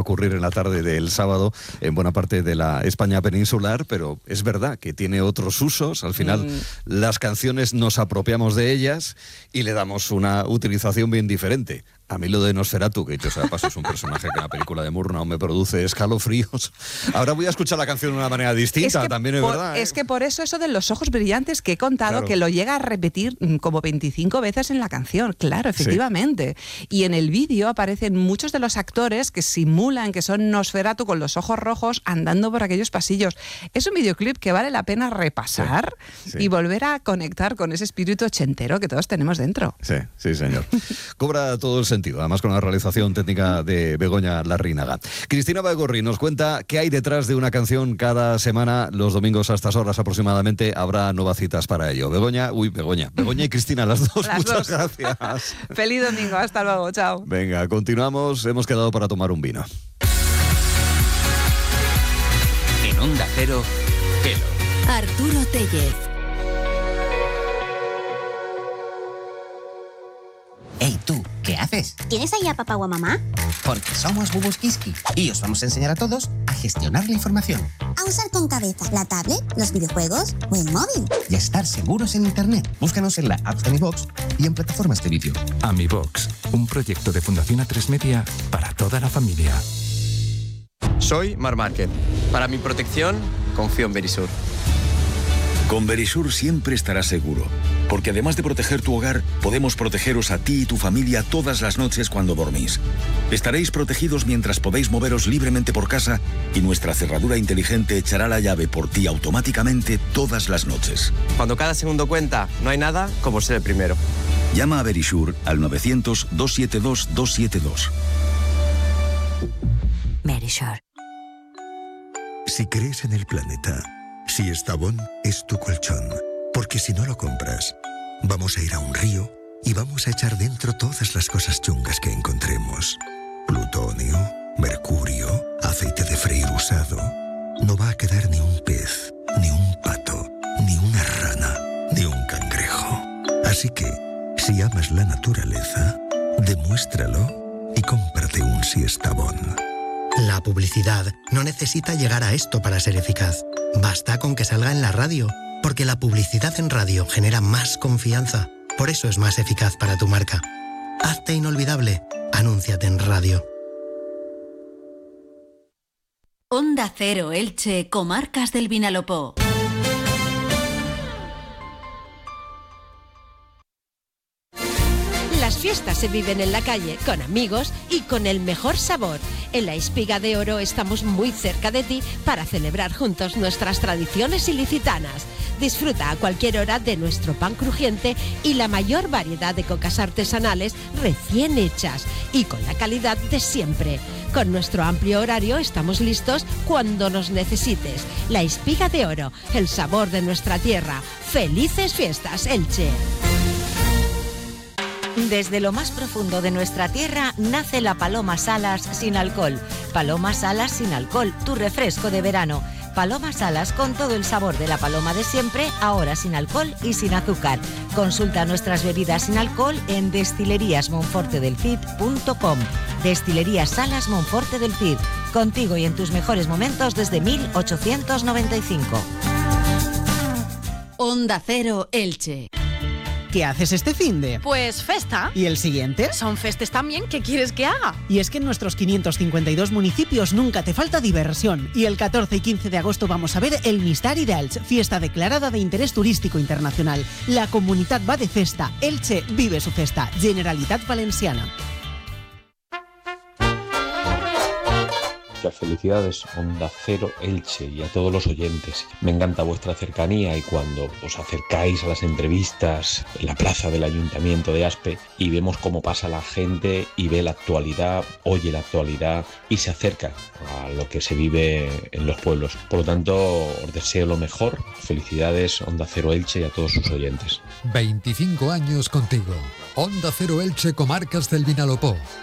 ocurrir en la tarde del sábado en buena parte de la España peninsular, pero es verdad que tiene otros usos. Al final las canciones nos apropiamos de ellas y le damos una utilización bien diferente. A mí lo de Nosferatu, que dicho sea de paso es un personaje que en la película de Murnau me produce escalofríos. Ahora voy a escuchar la canción de una manera distinta, también es verdad. Es que por eso de los ojos brillantes que he contado, que lo llega a repetir como 25 veces en la canción, claro, efectivamente. Sí. Y en el vídeo aparecen muchos de los actores que simulan que son Nosferatu con los ojos rojos andando por aquellos pasillos. Es un videoclip que vale la pena repasar y volver a conectar con ese espíritu ochentero que todos tenemos dentro. Sí, sí, señor. Cobra todo el sentido, además con la realización técnica de Begoña Larrínaga. Cristina Baigorri nos cuenta qué hay detrás de una canción cada semana. Los domingos a estas horas aproximadamente habrá nuevas citas para ello. Begoña y Cristina, las dos. Muchas gracias. Feliz domingo, hasta luego, chao. Venga, continuamos. Hemos quedado para tomar un vino. En Onda Cero, Hello. Arturo Tellez. Hey, tú, ¿qué haces? ¿Tienes ahí a papá o a mamá? Porque somos Bubuskiski y os vamos a enseñar a todos a gestionar la información. A usar con cabeza la tablet, los videojuegos o el móvil. Y a estar seguros en Internet. Búscanos en la app de AmiBox y en plataformas de vídeo. AmiBox, un proyecto de Fundación A3 Media para toda la familia. Soy Mar Márquez. Para mi protección, confío en Verisur. Con Verisur siempre estarás seguro, porque además de proteger tu hogar, podemos protegeros a ti y tu familia todas las noches cuando dormís. Estaréis protegidos mientras podéis moveros libremente por casa y nuestra cerradura inteligente echará la llave por ti automáticamente todas las noches. Cuando cada segundo cuenta, no hay nada como ser el primero. Llama a Verisur al 900-272-272. Verisur. Si crees en el planeta, Siestabón es tu colchón, porque si no lo compras, vamos a ir a un río y vamos a echar dentro todas las cosas chungas que encontremos. Plutonio, mercurio, aceite de freír usado. No va a quedar ni un pez, ni un pato, ni una rana, ni un cangrejo. Así que, si amas la naturaleza, demuéstralo y cómprate un Siestabón. La publicidad no necesita llegar a esto para ser eficaz. Basta con que salga en la radio, porque la publicidad en radio genera más confianza. Por eso es más eficaz para tu marca. Hazte inolvidable. Anúnciate en radio. Onda Cero Elche, Comarcas del Vinalopó. Las fiestas se viven en la calle, con amigos y con el mejor sabor. En la Espiga de Oro estamos muy cerca de ti para celebrar juntos nuestras tradiciones ilicitanas. Disfruta a cualquier hora de nuestro pan crujiente y la mayor variedad de cocas artesanales recién hechas y con la calidad de siempre. Con nuestro amplio horario estamos listos cuando nos necesites. La Espiga de Oro, el sabor de nuestra tierra. ¡Felices fiestas, Elche! Desde lo más profundo de nuestra tierra nace la Paloma Salas sin alcohol. Paloma Salas sin alcohol, tu refresco de verano. Paloma Salas con todo el sabor de la paloma de siempre, ahora sin alcohol y sin azúcar. Consulta nuestras bebidas sin alcohol en destileríasmonfortedelcid.com. Destilerías Salas Monforte del Cid. Contigo y en tus mejores momentos desde 1895. Onda Cero Elche. ¿Qué haces este finde? Pues festa. ¿Y el siguiente? Son festes también, ¿qué quieres que haga? Y es que en nuestros 552 municipios nunca te falta diversión. Y el 14 y 15 de agosto vamos a ver el Mistari de Elche, fiesta declarada de interés turístico internacional. La comunidad va de festa. Elche vive su festa. Generalitat Valenciana. Muchas felicidades, Onda Cero Elche, y a todos los oyentes. Me encanta vuestra cercanía y cuando os acercáis a las entrevistas en la plaza del Ayuntamiento de Aspe y vemos cómo pasa la gente y ve la actualidad, oye la actualidad y se acerca a lo que se vive en los pueblos. Por lo tanto, os deseo lo mejor. Felicidades, Onda Cero Elche, y a todos sus oyentes. 25 años contigo. Onda Cero Elche, Comarcas del Vinalopó.